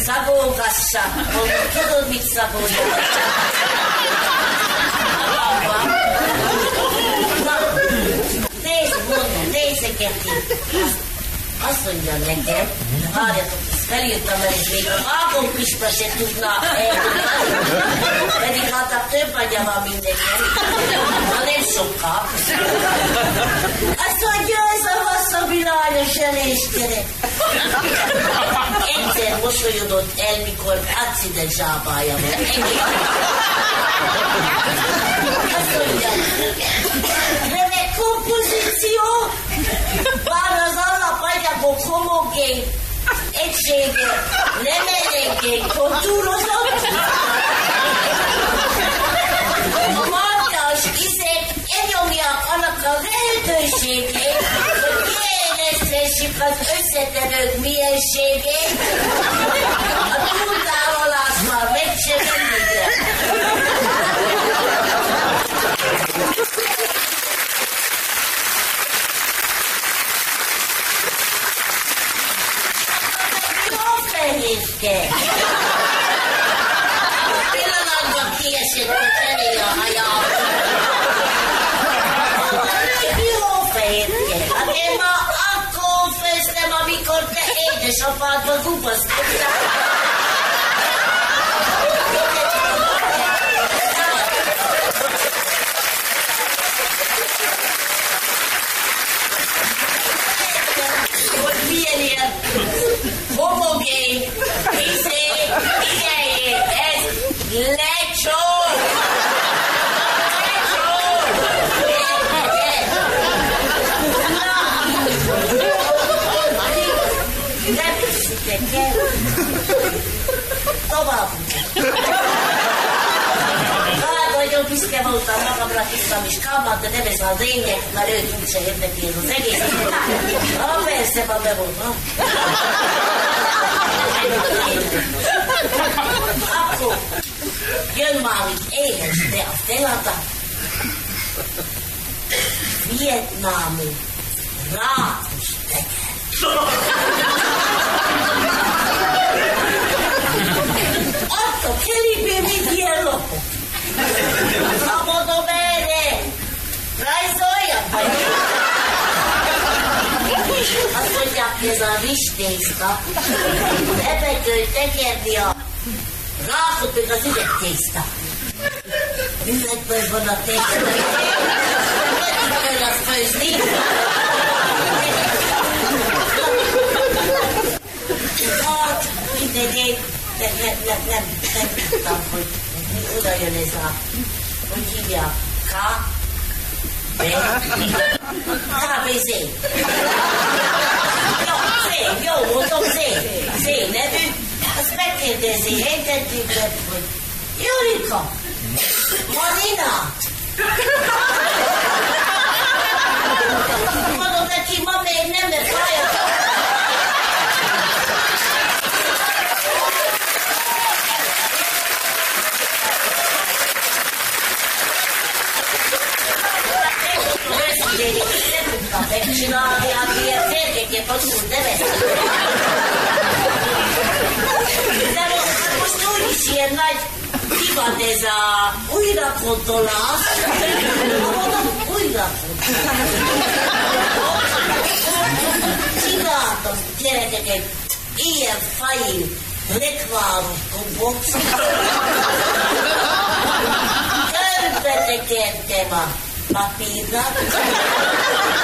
Savon kanssa. Tudod, mit savonja? Tee se kerti. Azt mondja nekem, várjatok, ezt felírtam el, és még a vágópista se tudná elmondani, pedig hát több anyja van mindenki, ha nem sokkal. Azt mondja, ez a vasszabilányos eléskerek. Egyszer mosolyodott el, mikor accident zsábája van. Azt mondja, remek kompozíció, bár az alapanyagok homogén, egysége nem eléggé kontúrozott, a markás izék elnyomják annak a lehetőségét, hogy kiérezhessük az összetevők mienségét, a túltávolás már meg sem említem. Pillanatban kiesett a fenéje a hajam. Jó fehérke. Hát én ma akkor főztem, amikor te édesapádba gubaszkodtál. Hogy milyen ilyen homogén, idejé, ez lecsó! Nem hiszitek el? Tovább. Nagyon büszke voltam magamra, hiszem is kámát, de nem ez a lényeg, mert őt úgyse érdekel az egész. Persze, van be volt, ha? Akkor jön már itt éhes, de a feladat vietnámi rákos teker. Attól kelibé mit ilyen lopok. Szabadom erre! Rajzoljak vagy! Azt mondják, ez a rizstészta. Ebben kell tekerni a rákot, meg az üvegtészta. Üvegből van a tészta. Nem kell azt főzni. Hát, mindegy, nem tudtam, hogy oda jön ez a, hogy hívják, KBZ. Jó, mondom Z nevű, azt megkérdezi, engedjük meg, hogy Jurika, Marina. Mondom neki, ma még nem, mert fájat. Nem tudtam megcsinálni, hát ilyen térkékép abszolút nem ezt. De most úgyis ilyen nagy divat ez a újrafontolás. Mondom, újrafontolás. Csináltam gyerekeket ilyen fail reklámos gombot. Körbetekertem a papírnak.